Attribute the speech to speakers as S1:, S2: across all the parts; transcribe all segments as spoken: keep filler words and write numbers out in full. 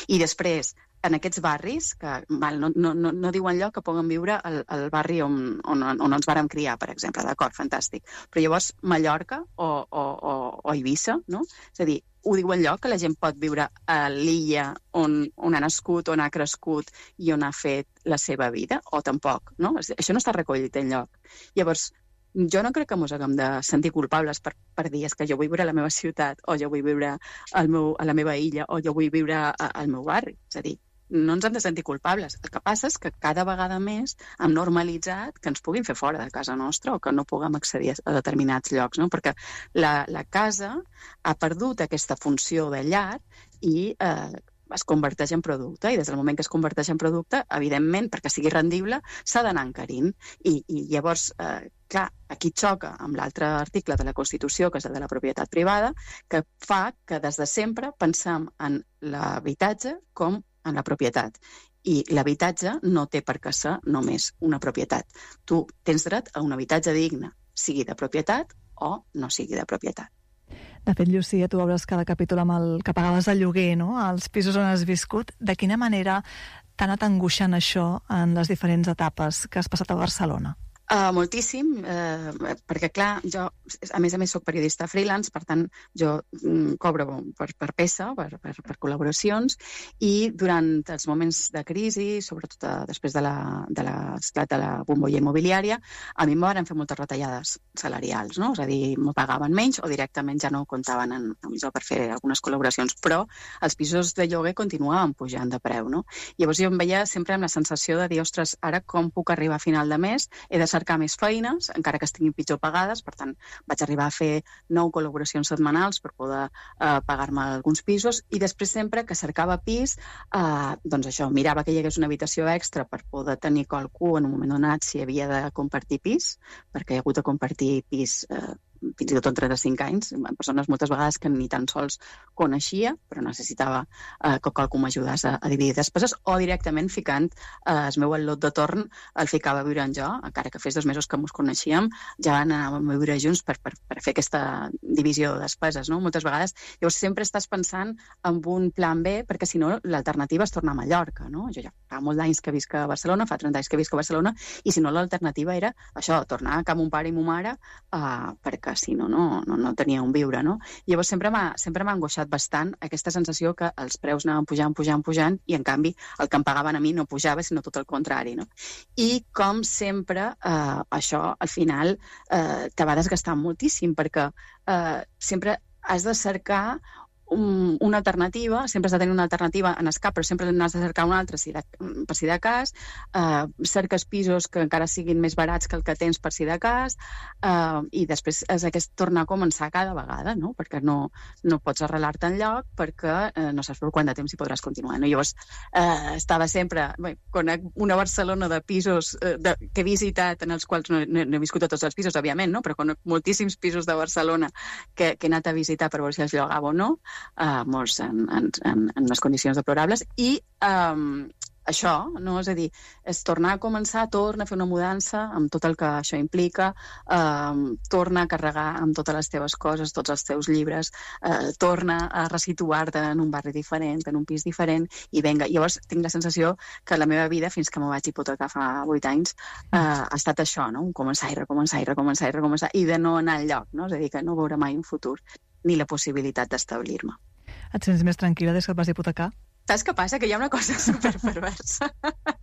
S1: I després, en aquests barris, que val, no, no, no, no diuen lloc que puguen viure al, al barri on, on, on ens vàrem criar, per exemple, d'acord, fantàstic. Però llavors Mallorca o, o, o, o Eivissa, no? És a dir, ho diuen lloc que la gent pot viure a l'illa on, on ha nascut, on ha crescut i on ha fet la seva vida, o tampoc, no? Això no està recollit enlloc. Llavors, jo no crec que mos haguem de sentir culpables per, per dir que jo vull viure a la meva ciutat, o jo vull viure al meu, a la meva illa, o jo vull viure a, al meu barri. És a dir, no ens hem de sentir culpables. El que passa és que cada vegada més hem normalitzat que ens puguin fer fora de casa nostra o que no puguem accedir a determinats llocs, no? Perquè la, la casa ha perdut aquesta funció de llar i eh, es converteix en producte, i des del moment que es converteix en producte, evidentment, perquè sigui rendible, s'ha d'anar encarint. I, i llavors, eh, clar, aquí xoca amb l'altre article de la Constitució, que és el de la propietat privada, que fa que des de sempre pensem en l'habitatge com en la propietat. I l'habitatge no té per què ser només una propietat. Tu tens dret a un habitatge digne, sigui de propietat o no sigui de propietat.
S2: De fet, Llucia, tu obres cada capítol amb el que pagaves el lloguer, no?, als pisos on has viscut. De quina manera t'ha anat angoixant això en les diferents etapes que has passat a Barcelona?
S1: Uh, moltíssim, uh, perquè clar, jo a més a més soc periodista freelance, per tant jo mm, cobro per, per peça, per, per, per col·laboracions, i durant els moments de crisi, sobretot uh, després de l'esclat de, de la bombolla immobiliària, a mi em van fer moltes retallades salarials, no? És a dir, m'ho pagaven menys o directament ja no comptaven en, amb jo per fer algunes col·laboracions, però els pisos de lloguer continuaven pujant de preu, no? Llavors jo em veia sempre amb la sensació de dir, ostres, ara com puc arribar a final de mes? He de cercar més feines, encara que estiguin pitjor pagades, per tant, vaig arribar a fer nou col·laboracions setmanals per poder eh, pagar-me alguns pisos, i després sempre que cercava pis, eh, doncs això, mirava que hi hagués una habitació extra per poder tenir qualcú en un moment donat si havia de compartir pis, perquè he hagut de compartir pis eh, fins i tot en trenta-cinc anys, amb persones moltes vegades que ni tan sols coneixia, però necessitava eh, que qualcú m'ajudés a, a dividir despeses, o directament ficant eh, el meu al·lot de torn, el ficava a viure en jo, encara que fes dos mesos que ens coneixíem, ja anàvem a viure junts per, per, per fer aquesta divisió de despeses, no? Moltes vegades, llavors sempre estàs pensant en un plan B, perquè si no l'alternativa és tornar a Mallorca, no? Jo ja fa molts anys que visc a Barcelona, fa trenta anys que visc a Barcelona, i si no l'alternativa era això, tornar a cap mon pare i mon mare, eh, perquè que si no, no, no, no tenia on viure, no? Llavors sempre m'ha sempre m'ha angoixat bastant aquesta sensació que els preus anaven pujant, pujant, pujant, i en canvi el que em pagaven a mi no pujava, sinó tot el contrari, no? I com sempre, eh, això al final eh, te va desgastant moltíssim, perquè eh, sempre has de cercar un, una alternativa, sempre has de tenir una alternativa en escap, però sempre n'has de cercar una altra si de, per si de cas, eh, cerques pisos que encara siguin més barats que el que tens per si de cas, eh, i després és aquest tornar a començar cada vegada, no? Perquè no, no pots arrelar-te enlloc perquè eh, no saps per quant de temps hi podràs continuar, no? Llavors, eh, estava sempre, bé, conec una Barcelona de pisos eh, de, que he visitat, en els quals no, no, no he viscut a tots els pisos, òbviament, no? Però conec moltíssims pisos de Barcelona que, que he anat a visitar per veure si els llogava o no, Uh, molts en, en, en, en unes condicions deplorables, i um, això, no? És a dir, és tornar a començar, torna a fer una mudança amb tot el que això implica, um, torna a carregar amb totes les teves coses, tots els teus llibres, uh, torna a resituar-te en un barri diferent, en un pis diferent, i vinga, llavors tinc la sensació que la meva vida, fins que me vaig hipotecar fa vuit anys, uh, ha estat això, no? Un començar i recomençar i recomençar i recomençar, i de no anar enlloc, no? És a dir, que no veure mai un futur ni la possibilitat d'establir-me.
S2: Et sents més tranquil·la des que et vas hipotecar?
S1: Saps què passa? Que hi ha una cosa superperversa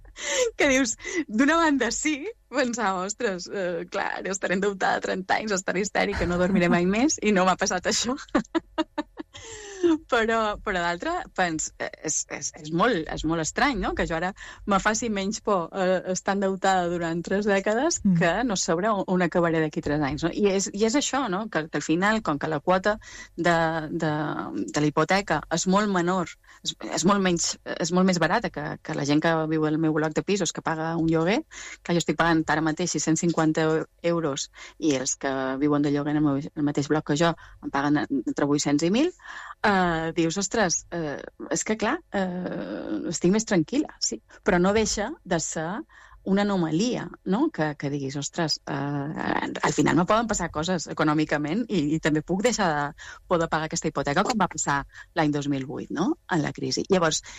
S1: que dius, d'una banda sí, pensava, ostres, eh, clar, estaré endeutada trenta anys, estaré histèrica, no dormiré mai més, i no m'ha passat això. Però, però d'altra, pens, és, és, és, molt, és molt estrany, no? Que jo ara me faci menys por eh, estar endeutada durant tres dècades mm. que no sabré on acabaré d'aquí tres anys. No? I, és, I és això, no? Que, que al final, com que la quota de, de, de la hipoteca és molt menor, és, és, molt, menys, és molt més barata que, que la gent que viu al meu bloc de pisos, que paga un lloguer, que jo estic pagant ara mateix sis-cents cinquanta euros, i els que viuen de lloguer en el, meu, el mateix bloc que jo em paguen entre vuit-cents i mil, Uh, dius, ostres, uh, és que clar, uh, estic més tranquil·la, sí, però no deixa de ser una anomalia, no? Que, que diguis, ostres, uh, al final me poden passar coses econòmicament i, i també puc deixar de poder pagar aquesta hipoteca com va passar l'any dos mil vuit, no? En la crisi. Llavors,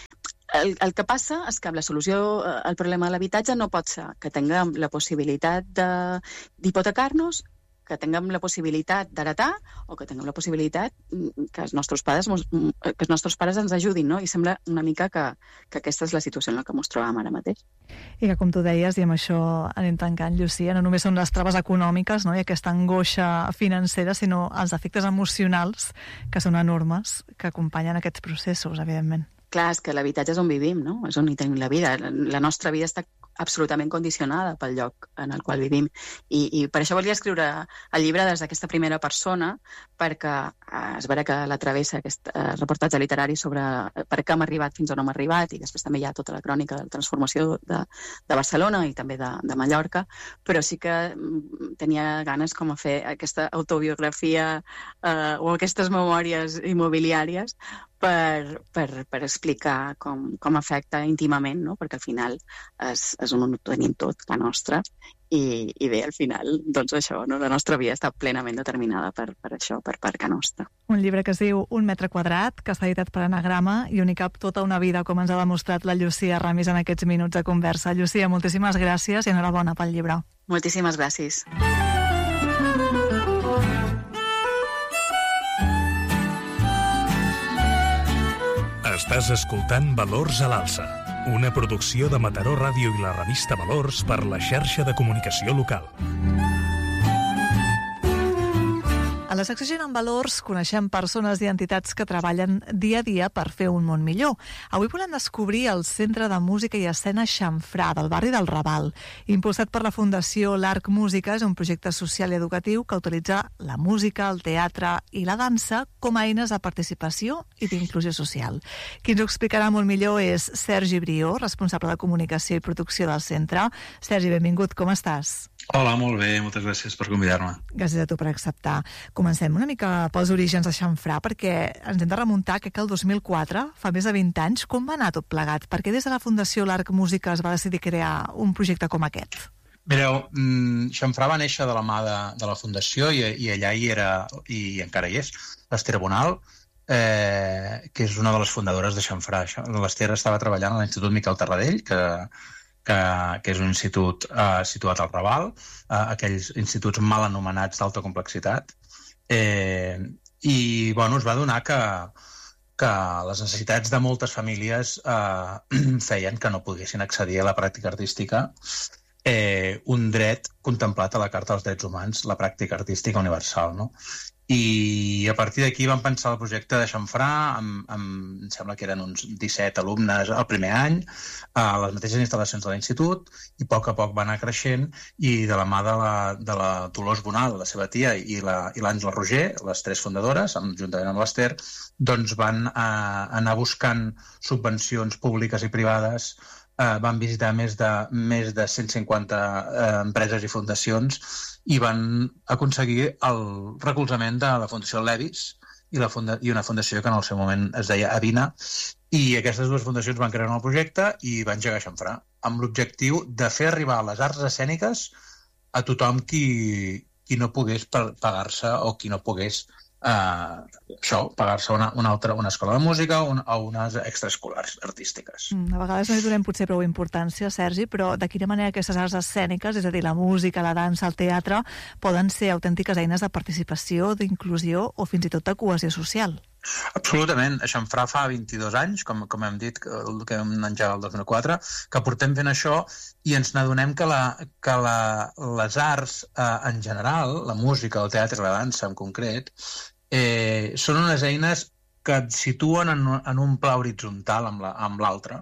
S1: el, el que passa és que amb la solució al problema de l'habitatge no pot ser que tinguem la possibilitat d'hipotecar-nos, que tinguem la possibilitat d'heretar o que tinguem la possibilitat que els nostres pares, que els nostres pares ens ajudin, no? I sembla una mica que, que aquesta és la situació en la que ens trobem ara mateix.
S2: I que, com tu deies, i amb això anem tancant, Llucia, no només són les traves econòmiques, no? I aquesta angoixa financera, sinó els efectes emocionals, que són enormes, que acompanyen aquests processos, evidentment.
S1: Clar, és que l'habitatge és on vivim, no? És on hi tenim la vida. La nostra vida està absolutament condicionada pel lloc en el qual vivim. I, i per això volia escriure el llibre des d'aquesta primera persona, perquè eh, és vera que la travessa aquest eh, reportatge literari sobre per què hem arribat fins on hem arribat, i després també hi ha tota la crònica de la transformació de, de Barcelona i també de, de Mallorca, però sí que tenia ganes com a fer aquesta autobiografia eh, o aquestes memòries immobiliàries per, per, per explicar com, com afecta íntimament, no? Perquè al final és, és on ho tenim tot, la nostra, i, i bé, al final, doncs això, no? La nostra vida està plenament determinada per, per això, per part nostra.
S2: Un llibre que es diu Un metre quadrat, que està editat per Anagrama i on hi cap tota una vida, com ens ha demostrat la Llucia Ramis en aquests minuts de conversa. Llucia, moltíssimes gràcies i enhorabona pel llibre.
S1: Moltíssimes gràcies.
S3: Estàs escoltant Valors a l'Alça, una producció de Mataró Ràdio i la revista Valors per la xarxa de comunicació local.
S2: A la secció Gent amb Valors coneixem persones i entitats que treballen dia a dia per fer un món millor. Avui volem descobrir el Centre de Música i Escena Xamfrà, del barri del Raval. Impulsat per la Fundació L'Arc Música, és un projecte social i educatiu que utilitza la música, el teatre i la dansa com a eines de participació i d'inclusió social. Qui ens ho explicarà molt millor és Sergi Brió, responsable de comunicació i producció del centre. Sergi, benvingut, com estàs?
S4: Hola, molt bé, moltes gràcies per convidar-me.
S2: Gràcies a tu per acceptar. Comencem una mica pels orígens de Xamfrà, perquè ens hem de remuntar que el dos mil quatre, fa més de vint anys, com va anar tot plegat? Per què des de la Fundació L'Arc Música es va decidir crear un projecte com aquest?
S4: Mireu, Xamfrà va néixer de la mà de, de la Fundació i, i allà hi era, i encara hi és, l'Ester Bonal, eh, que és una de les fundadores de Xamfrà. L'Ester estava treballant a l'Institut Miquel Tarradell, que... Que, que és un institut eh, situat al Raval, eh, aquells instituts mal anomenats d'alta complexitat. Eh, I bueno, es va donar que, que les necessitats de moltes famílies eh, feien que no poguessin accedir a la pràctica artística, eh, un dret contemplat a la Carta dels Drets Humans, la pràctica artística universal, no? I a partir d'aquí vam pensar el projecte de Xamfrà, amb, amb, em sembla que eren uns disset alumnes el primer any, a les mateixes instal·lacions de l'institut, i a poc a poc va anar creixent, i de la mà de la, de la Dolors Bonal, la seva tia, i l'Àngela Roger, les tres fundadores, amb, juntament amb l'Ester, doncs van a, anar buscant subvencions públiques i privades. Uh, van visitar més de, més de cent cinquanta uh, empreses i fundacions i van aconseguir el recolzament de la Fundació Levis i, la funda i una fundació que en el seu moment es deia Avina, i aquestes dues fundacions van crear el projecte i van engegar Xamfrà, amb l'objectiu de fer arribar les arts escèniques a tothom qui, qui no pogués pagar-se o qui no pogués Uh, això, pagar-se una, una altra una escola de música o, un, o unes extraescolars artístiques.
S2: Mm, a vegades no hi donem potser prou importància, Sergi, però de quina manera aquestes arts escèniques, és a dir, la música, la dansa, el teatre, poden ser autèntiques eines de participació, d'inclusió o fins i tot de cohesió social?
S4: Absolutament. A Xamfrà fa vint-i-dos anys, com, com hem dit, que, que hem engegat el dos mil quatre, que portem fent això i ens n'adonem que, la, que la, les arts eh, en general, la música, el teatre i la dansa en concret, eh, són unes eines que et situen en, en un pla horitzontal amb l'altre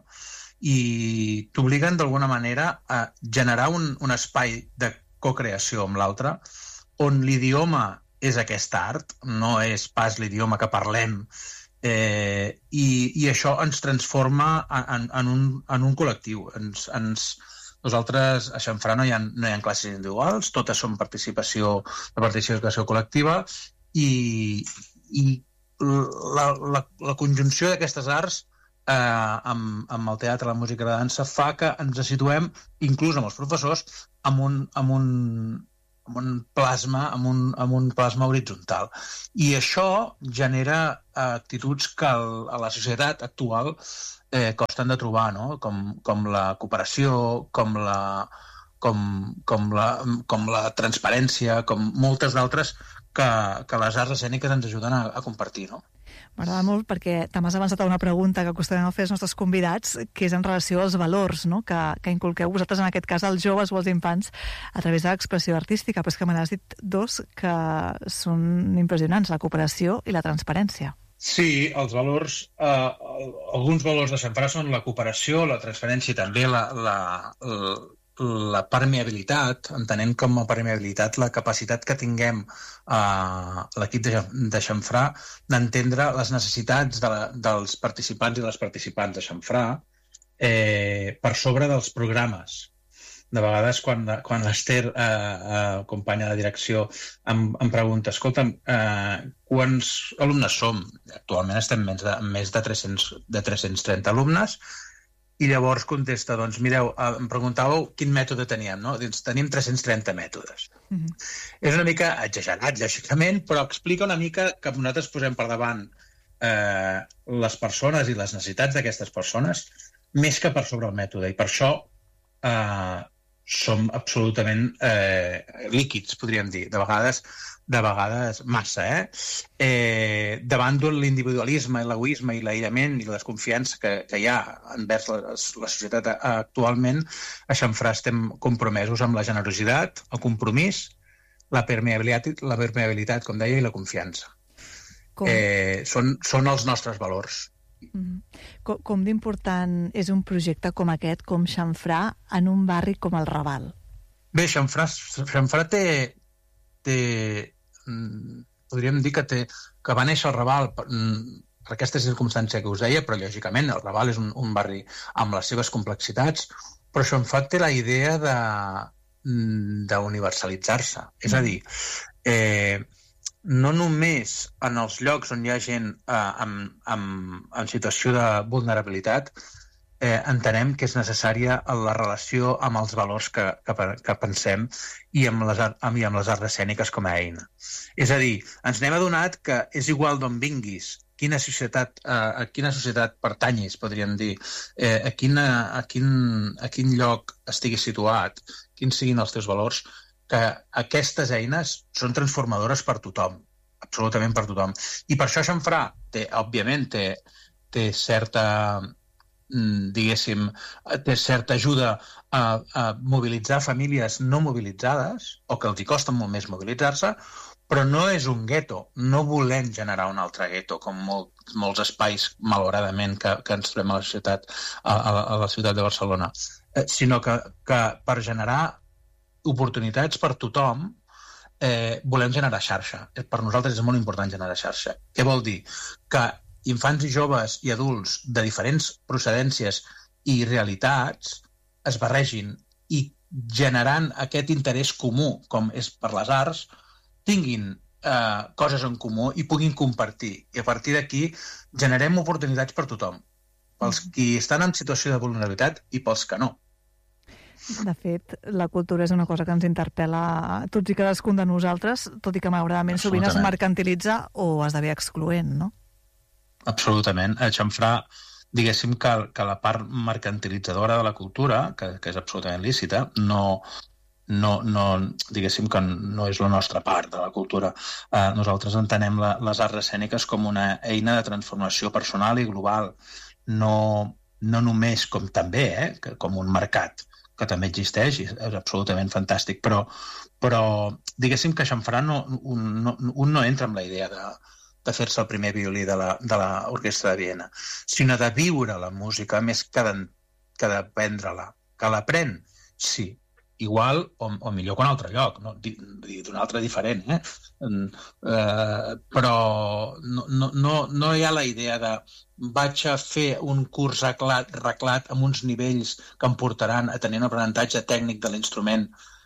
S4: i t'obliguen d'alguna manera a generar un, un espai de cocreació amb l'altre on l'idioma és aquesta art, no és pas l'idioma que parlem, eh, i, i això ens transforma en, en, un, en un col·lectiu. Ens, ens, nosaltres a Xamfrà no hi ha, no hi ha classes individuals, totes són participació, la participació col·lectiva, i, i la, la, la conjunció d'aquestes arts eh, amb, amb el teatre, la música i la dansa fa que ens situem, inclús amb els professors, amb un... Amb un amb un plasma, amb un, amb un plasma horitzontal. I això genera actituds que el, a la societat actual eh, costen de trobar, no? Com, com la cooperació, com la, com, com, la, com la transparència, com moltes d'altres que, que les arts escèniques ens ajuden a, a compartir, no?
S2: M'agrada molt perquè te m'has avançat a una pregunta que acostumem a fer als nostres convidats, que és en relació als valors, no? que, que inculqueu vosaltres, en aquest cas, als joves o als infants, a través de l'expressió artística. Però és que me n'has dit dos que són impressionants, la cooperació i la transparència.
S4: Sí, els valors, eh, alguns valors de Xamfrà són la cooperació, la transparència i també la, la, la, la permeabilitat, entenent com a permeabilitat la capacitat que tinguem eh, l'equip de, de Xamfrà d'entendre les necessitats de la, dels participants i les participants de Xamfrà eh, per sobre dels programes. De vegades, quan, quan l'Ester, eh, eh, companya de direcció, em, em pregunta, escolta'm, eh, quants alumnes som? Actualment estem més de, més de, tres-cents, de tres-cents trenta alumnes, i llavors contesta, doncs, mireu, em preguntàveu quin mètode teníem, no? Doncs tenim tres-cents trenta mètodes. Mm-hmm. És una mica exagerat, lògicament, però explica una mica que nosaltres posem per davant eh, les persones i les necessitats d'aquestes persones més que per sobre el mètode. I per això eh, som absolutament eh, líquids, podríem dir. De vegades, de vegades massa, eh? eh davant de l'individualisme, l'egoisme i l'aïllament i la desconfiança que, que hi ha envers la, la societat actualment, a Xamfrà estem compromesos amb la generositat, el compromís, la permeabilitat, la permeabilitat, com deia, i la confiança. Com? Eh, són, són els nostres valors.
S2: Mm-hmm. Com, com d'important és un projecte com aquest, com Xamfrà, en un barri com el Raval?
S4: Bé, Xamfrà, Xamfrà té, té, podríem dir que, té, que va néixer al Raval per, per aquesta circumstància que us deia, però lògicament el Raval és un, un barri amb les seves complexitats, però Xamfrà té la idea de d'universalitzar-se. És a dir, eh, no només en els llocs on hi ha gent eh, amb, amb, en situació de vulnerabilitat eh, entenem que és necessària la relació amb els valors que, que, que pensem i amb, les, amb, i amb les arts escèniques com a eina. És a dir, ens n'hem adonat que és igual d'on vinguis, quina societat, eh, a quina societat pertanyis, podríem dir, eh, a, quina, a, quin, a quin lloc estiguis situat, quins siguin els teus valors, que aquestes eines són transformadores per tothom, absolutament per tothom. I per això Xamfrà, té, òbviament, té, té certa, diguéssim, té certa ajuda a, a mobilitzar famílies no mobilitzades, o que els hi costa molt més mobilitzar-se, però no és un gueto. No volem generar un altre gueto, com molt, molts espais, malauradament, que, que ens trobem a la ciutat, a, a, a la ciutat de Barcelona, eh, sinó que, que per generar oportunitats per tothom, eh, volem generar xarxa. Per nosaltres és molt important generar xarxa. Què vol dir? Que infants i joves i adults de diferents procedències i realitats es barregin i generant aquest interès comú, com és per les arts, tinguin eh, coses en comú i puguin compartir. I a partir d'aquí generem oportunitats per tothom, pels qui estan en situació de vulnerabilitat i pels que no.
S2: De fet, la cultura és una cosa que ens interpel·la a tots i cadascun de nosaltres, tot i que malauradament sovint es mercantilitza o esdevé excloent, no?
S4: Absolutament. A Xamfrà, diguéssim que, que la part mercantilitzadora de la cultura, que, que és absolutament lícita, no, no, no, diguéssim que no és la nostra part de la cultura. Eh, nosaltres entenem la, les arts escèniques com una eina de transformació personal i global, no, no només com també, eh, que, com un mercat, que també existeix i és absolutament fantàstic, però, però diguéssim que Xamfrà no, un, no, un no entra amb la idea de, de fer-se el primer violí de l'Orquestra de Viena, sinó de viure la música més que d'aprendre-la. Que l'aprèn, sí, igual o, o millor que un altre lloc, no? D'un altre diferent, eh? eh però no, no, no, no hi ha la idea de vaig a fer un curs reglat, reglat amb uns nivells que em portaran a tenir un aprenentatge tècnic de l'instrument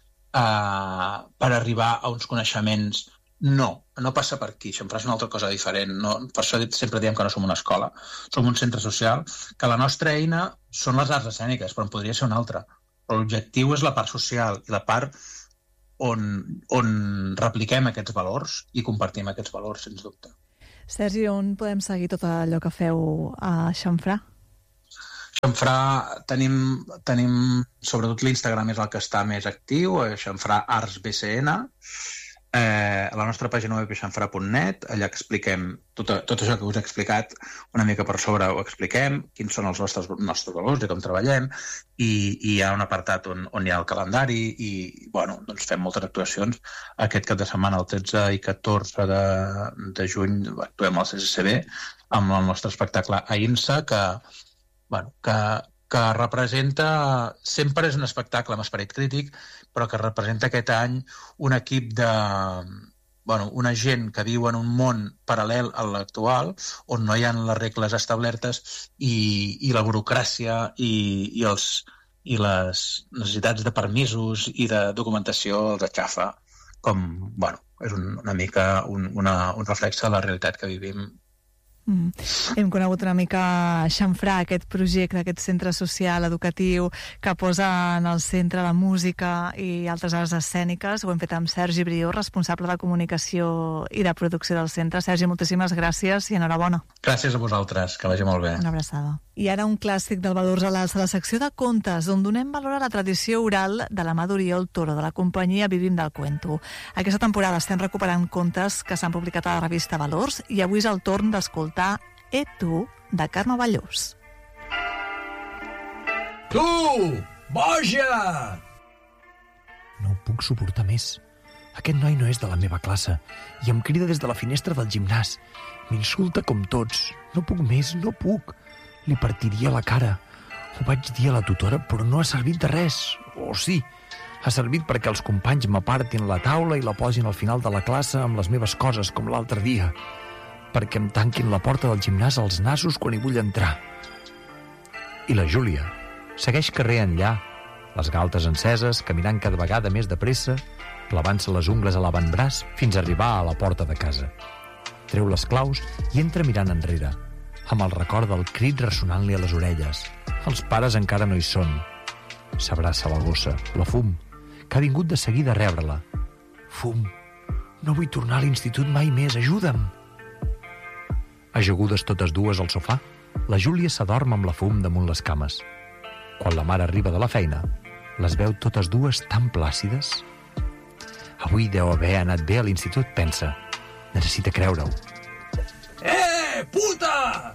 S4: eh, per arribar a uns coneixements. No, no passa per aquí. Xamfrà és una altra cosa diferent. No, per això sempre diem que no som una escola. Som un centre social, que la nostra eina són les arts escèniques, però en podria ser una altra. Però l'objectiu és la part social i la part on, on repliquem aquests valors i compartim aquests valors, sens dubte.
S2: Sergi, on podem seguir tot allò que feu a Xamfrà?
S4: Xamfrà, tenim, tenim, sobretot l'Instagram és el que està més actiu, Xamfrà Arts B C N, eh, a la nostra pàgina web és xamfrà punt net, allà expliquem tot, tot això que us he explicat, una mica per sobre ho expliquem, quins són els nostres, nostres valors i com treballem, i, i hi ha un apartat on, on hi ha el calendari i, bueno, doncs fem moltes actuacions. Aquest cap de setmana, el tretze i catorze de, de juny, actuem al C C C B amb el nostre espectacle Ahimsa, que Bueno, que, que representa, sempre és un espectacle amb esperit crític, però que representa aquest any un equip de, bueno, una gent que viu en un món paral·lel a l'actual, on no hi ha les regles establertes i, i la burocràcia i, i, els, i les necessitats de permisos i de documentació els aixafa, com, bueno, és un, una mica un, una, un reflex de la realitat que vivim.
S2: Mm. Hem conegut una mica Xamfrà, aquest projecte, aquest centre social, educatiu, que posa en el centre la música i altres arts escèniques. Ho hem fet amb Sergi Brió, responsable de comunicació i de producció del centre. Sergi, moltíssimes gràcies i enhorabona.
S4: Gràcies a vosaltres, que vagi molt bé.
S2: Una abraçada. I ara un clàssic del Valors a l'Alça, la secció de contes, on donem valor a la tradició oral de la mà d'Oriol Toro, de la companyia Vivim del Cuento. Aquesta temporada estem recuperant contes que s'han publicat a la revista Valors i avui és el torn d'escoltar E tu, de Carme Ballós.
S5: Tu, boja!
S6: No ho puc suportar més. Aquest noi no és de la meva classe i em crida des de la finestra del gimnàs. M'insulta com tots. No puc més, no puc. Li partiria la cara. Ho vaig dir a la tutora, però no ha servit de res. O sí, ha servit perquè els companys m'apartin la taula i la posin al final de la classe amb les meves coses, com l'altre dia. Perquè em tanquin la porta del gimnàs als nassos quan hi vull entrar. I la Júlia segueix carrer enllà, les galtes enceses, caminant cada vegada més de pressa, clavant-se les ungles a l'avantbraç fins a arribar a la porta de casa. Treu les claus i entra mirant enrere, amb el record del crit ressonant-li a les orelles. Els pares encara no hi són. S'abraça la gossa, la Fum, que ha vingut de seguida a rebre-la. Fum, no vull tornar a l'institut mai més, ajuda'm! Ajagudes totes dues al sofà, la Júlia s'adorm amb la Fum damunt les cames. Quan la mare arriba de la feina, les veu totes dues tan plàcides. Avui deu haver anat bé a l'institut, pensa. Necessita creure-ho.
S5: Eh, puta!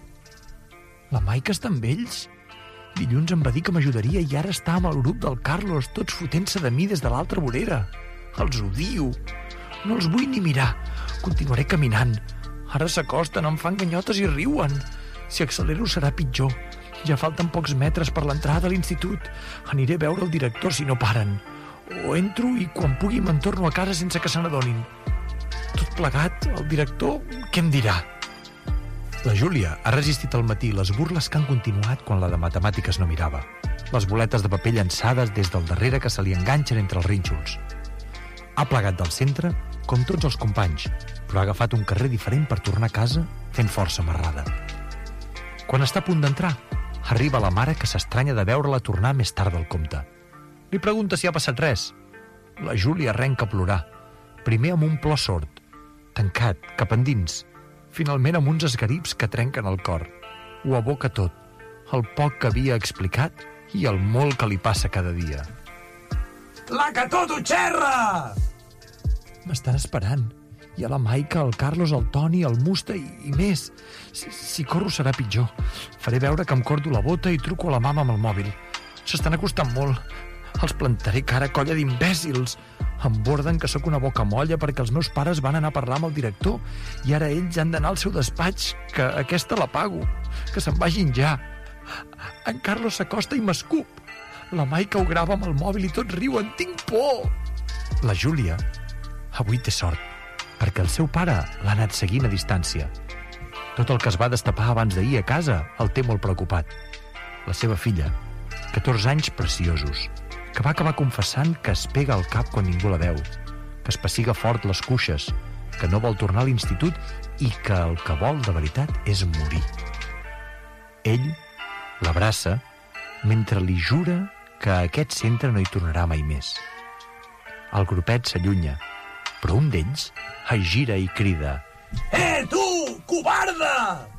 S6: La Maica està amb ells? Dilluns em va dir que m'ajudaria i ara està amb el grup del Carlos, tots fotent-se de mi des de l'altra vorera. Els odio. No els vull ni mirar. Continuaré caminant. Ara s'acosten, em fan ganyotes i riuen. Si accelero serà pitjor. Ja falten pocs metres per l'entrada de l'institut. Aniré a veure el director si no paren. O entro i quan pugui me'n torno a casa sense que se n'adonin. Tot plegat, el director, què em dirà? La Júlia ha resistit al matí les burles que han continuat quan la de matemàtiques no mirava. Les boletes de paper llançades des del darrere que se li enganxen entre els rínxols. Ha plegat del centre, com tots els companys, però ha agafat un carrer diferent per tornar a casa fent força amarrada. Quan està a punt d'entrar, arriba la mare que s'estranya de veure-la tornar més tard del compte. Li pregunta si ha passat res. La Júlia arrenca a plorar, primer amb un plor sord, tancat, cap endins, finalment amb uns esgarips que trenquen el cor. Ho aboca tot, el poc que havia explicat i el molt que li passa cada dia.
S5: La que tot ho xerra!
S6: M'estan esperant. Hi ha la Maica, el Carlos, el Toni, el Musta i, i més. Si, si corro serà pitjor. Faré veure que em cordo la bota i truco a la mama amb el mòbil. S'estan acostant molt. Els plantaré cara a colla d'imbècils. Em borden que sóc una boca molla perquè els meus pares van anar a parlar amb el director i ara ells han d'anar al seu despatx, que aquesta la pago. Que se'n vagin ja. En Carlos s'acosta i m'escup. La Maica ho grava amb el mòbil i tots riuen. Tinc por! La Júlia avui té sort, perquè el seu pare l'ha anat seguint a distància. Tot el que es va destapar abans d'ahir a casa el té molt preocupat. La seva filla, catorze anys preciosos, que va acabar confessant que es pega al cap quan ningú la veu, que es pessiga fort les cuixes, que no vol tornar a l'institut i que el que vol de veritat és morir. Ell l'abraça mentre li jura que a aquest centre no hi tornarà mai més. El grupet s'allunya, però un d'ells es gira i crida.
S5: Eh, tu, covarda!